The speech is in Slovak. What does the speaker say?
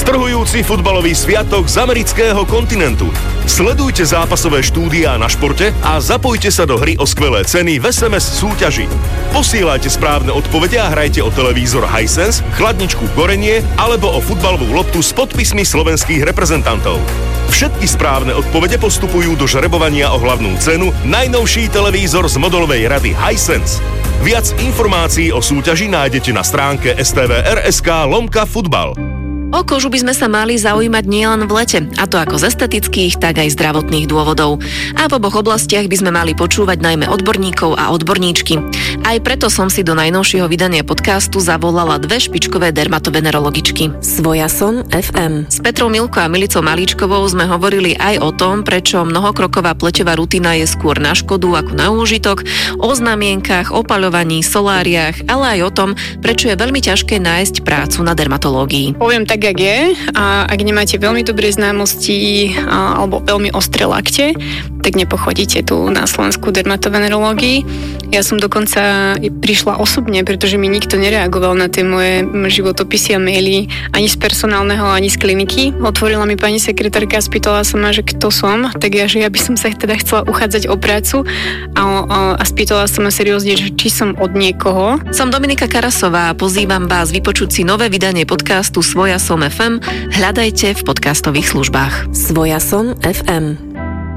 Strhujúci futbalový sviatok z amerického kontinentu. Sledujte zápasové štúdiá na Športe a zapojte sa do hry o skvelé ceny v SMS súťaži. Posielajte správne odpovede a hrajte o televízor Hisense, chladničku Gorenie alebo o futbalovú loptu s podpismi slovenských reprezentantov. Všetky správne odpovede postupujú do žrebovania o hlavnú cenu najnovší televízor z modelovej rady Hisense. Viac informácií o súťaži nájdete na stránke stvr.sk/futbal. O kožu by sme sa mali zaujímať nielen v lete, a to ako z estetických, tak aj zdravotných dôvodov. A v oboch oblastiach by sme mali počúvať najmä odborníkov a odborníčky. Aj preto som si do najnovšieho vydania podcastu zavolala dve špičkové dermatovenerologičky. Svojason FM. S Petrou Milko a Milicou Malíčkovou sme hovorili aj o tom, prečo mnohokroková pleťová rutina je skôr na škodu ako na úžitok, o znamienkach, opaľovaní, soláriách, ale aj o tom, prečo je veľmi ťažké nájsť prácu na dermatológii. Poviem tak, ak je, a ak nemáte veľmi dobré známosti alebo veľmi ostré lakte, tak nepochodíte tu na slovenskú dermatovenerológii. Ja som dokonca prišla osobne, pretože mi nikto nereagoval na tie moje životopisy a maily ani z personálneho, ani z kliniky. Otvorila mi pani sekretárka a spýtala sa ma, že kto som, tak ja by som sa teda chcela uchádzať o prácu a spýtala sa ma seriózne, že či som od niekoho. Som Dominika Karasová a pozývam vás vypočuť si nové vydanie podcastu Svojason FM. Hľadajte v podcastových službách. Svojason FM.